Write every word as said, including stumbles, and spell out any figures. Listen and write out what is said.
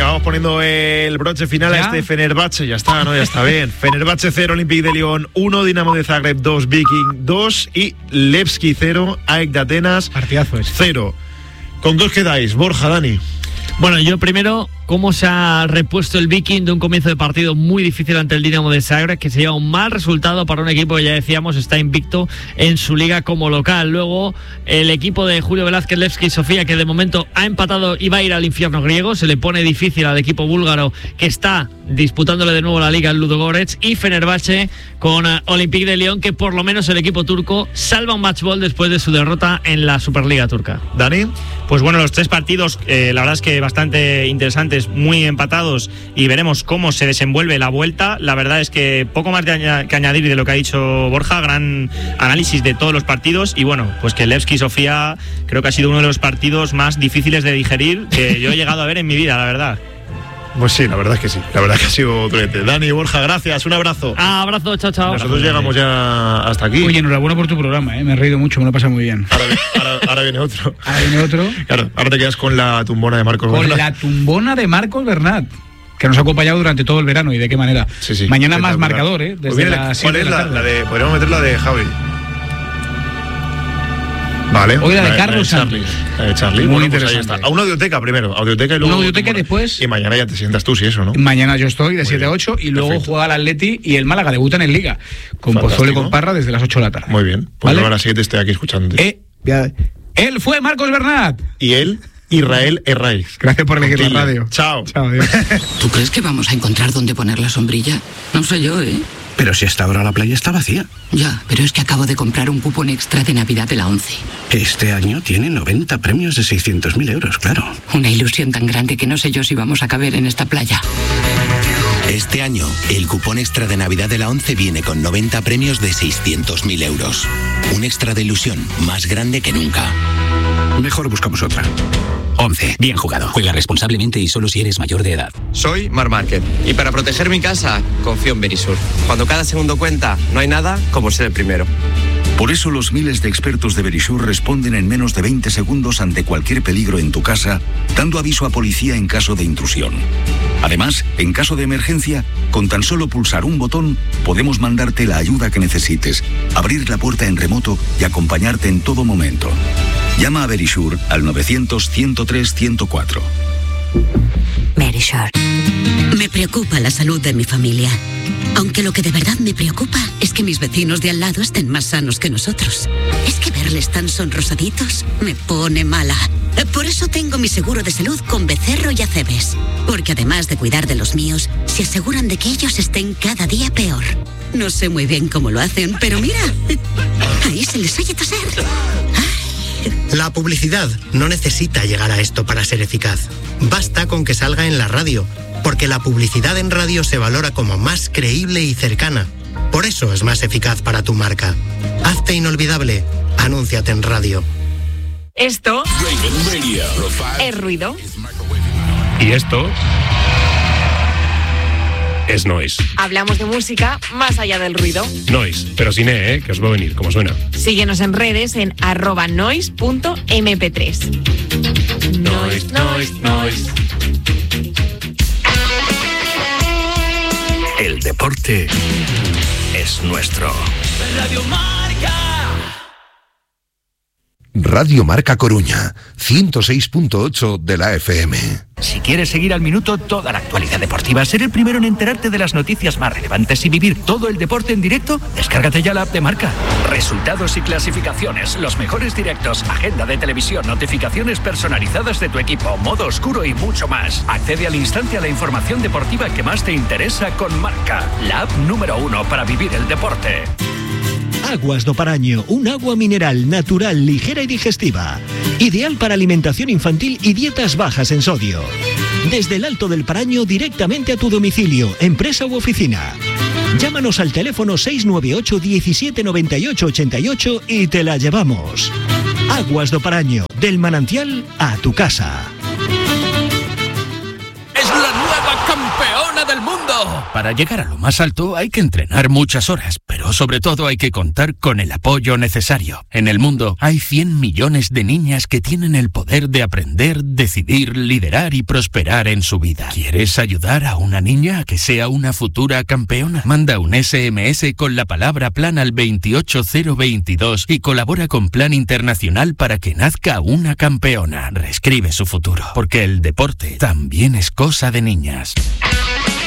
vamos poniendo el broche final ¿Ya? a este Fenerbahce. Ya está, ¿no? Ya está bien. Fenerbahce cero, Olympique de Lyon uno, Dinamo de Zagreb dos, Viking dos y Levski cero, A E C de Atenas Partidazo ese. cero. ¿Con qué os quedáis? Borja, Dani. Bueno, yo primero, cómo se ha repuesto el Viking de un comienzo de partido muy difícil ante el Dinamo de Zagreb, que se lleva un mal resultado para un equipo que ya decíamos está invicto en su liga como local. Luego, el equipo de Julio Velázquez, Levski Sofía, que de momento ha empatado y va a ir al infierno griego, se le pone difícil al equipo búlgaro que está disputándole de nuevo la liga al Ludogorets, y Fenerbahce con uh, Olympique de Lyon, que por lo menos el equipo turco salva un match ball después de su derrota en la Superliga turca. Dani. Pues bueno, los tres partidos, eh, la verdad es que bastante interesantes, muy empatados, y veremos cómo se desenvuelve la vuelta. La verdad es que poco más de añ- que añadir de lo que ha dicho Borja, gran análisis de todos los partidos, y bueno, pues que Levski Sofía creo que ha sido uno de los partidos más difíciles de digerir que yo he llegado a ver en mi vida, la verdad. Pues sí, la verdad es que sí. La verdad es que ha sido trete. Dani, Borja, gracias. Un abrazo. Ah, abrazo, chao, chao. Nosotros llegamos ya hasta aquí. Oye, enhorabuena por tu programa, ¿eh? Me he reído mucho, me lo he pasado muy bien. Ahora, ahora, ahora viene otro. Ahora viene otro. Claro, ahora te quedas con la tumbona de Marcos Con Bernat. la tumbona de Marcos Bernat, que nos ha acompañado durante todo el verano. ¿Y de qué manera? Sí, sí. Mañana más Espectacular. marcador, ¿eh? Pues Desde viene, las ¿cuál siete es de la la, tarde. la de? Podríamos meter la de Javi. Vale. Hoy la de Carlos la de Charlie. La de Charlie. Muy Bueno, pues ahí interesante. está. A una audioteca primero. Audioteca y luego. Una audioteca y tumbona. después- Y mañana ya te sientas tú, si eso, ¿no? Mañana yo estoy de siete a bien. ocho y luego Perfecto. juega el Atleti y el Málaga debutan en Liga con Fantástico. Pozuelo y con Parra desde las ocho de la tarde. Muy bien. Pues ¿Vale? yo a las siete estoy aquí escuchando. Eh, ya- él fue Marcos Bernat. Y él, Israel Herraiz. Gracias por elegir la Contigo. radio. Chao. Chao, adiós. ¿Tú crees que vamos a encontrar dónde poner la sombrilla? No sé yo, ¿eh? Pero si hasta ahora la playa está vacía. Ya, pero es que acabo de comprar un cupón extra de Navidad de la ONCE. Este año tiene noventa premios de seiscientos mil euros, claro. Una ilusión tan grande que no sé yo si vamos a caber en esta playa. Este año, el cupón extra de Navidad de la ONCE viene con noventa premios de seiscientos mil euros. Un extra de ilusión más grande que nunca. Mejor buscamos otra. once. Bien jugado. Juega responsablemente y solo si eres mayor de edad. Soy Mar Márquez y para proteger mi casa confío en Verisur. Cuando cada segundo cuenta, no hay nada como ser el primero. Por eso los miles de expertos de Verisur responden en menos de veinte segundos ante cualquier peligro en tu casa, dando aviso a policía en caso de intrusión. Además, en caso de emergencia, con tan solo pulsar un botón, podemos mandarte la ayuda que necesites, abrir la puerta en remoto y acompañarte en todo momento. Llama a Verisur al novecientos, ciento tres, ciento cuatro. Verisur. Me preocupa la salud de mi familia. Aunque lo que de verdad me preocupa es que mis vecinos de al lado estén más sanos que nosotros. Es que verles tan sonrosaditos me pone mala. Por eso tengo mi seguro de salud con Becerro y Acebes. Porque además de cuidar de los míos, se aseguran de que ellos estén cada día peor. No sé muy bien cómo lo hacen, pero mira, ahí se les oye toser. La publicidad no necesita llegar a esto para ser eficaz. Basta con que salga en la radio, porque la publicidad en radio se valora como más creíble y cercana. Por eso es más eficaz para tu marca. Hazte inolvidable. Anúnciate en radio. Esto es ruido. Y esto es noise. Hablamos de música más allá del ruido. Noise, pero sin E, ¿eh? Que os va a venir, como suena. Síguenos en redes en arroba noise punto eme pe tres. Noise, noise, noise. El deporte es nuestro. Radio Marca. Radio Marca Coruña, ciento seis punto ocho de la F M. Si quieres seguir al minuto toda la actualidad deportiva, ser el primero en enterarte de las noticias más relevantes y vivir todo el deporte en directo, descárgate ya la app de Marca. Resultados y clasificaciones, los mejores directos, agenda de televisión, notificaciones personalizadas de tu equipo, modo oscuro y mucho más. Accede al instante a la información deportiva que más te interesa con Marca, la app número uno para vivir el deporte. Aguas do Paraño, un agua mineral natural, ligera y digestiva. Ideal para alimentación infantil y dietas bajas en sodio. Desde el Alto del Paraño directamente a tu domicilio, empresa u oficina. Llámanos al teléfono seis nueve ocho, diecisiete, noventa y ocho, ochenta y ocho y te la llevamos. Aguas do Paraño, del manantial a tu casa. Es la nueva campeona del mundo. Para llegar a lo más alto hay que entrenar muchas horas, pero sobre todo hay que contar con el apoyo necesario. En el mundo hay cien millones de niñas que tienen el poder de aprender, decidir, liderar y prosperar en su vida. ¿Quieres ayudar a una niña a que sea una futura campeona? Manda un ese eme ese con la palabra plan al veintiocho cero veintidós y colabora con Plan Internacional para que nazca una campeona. Reescribe su futuro, porque el deporte también es cosa de niñas.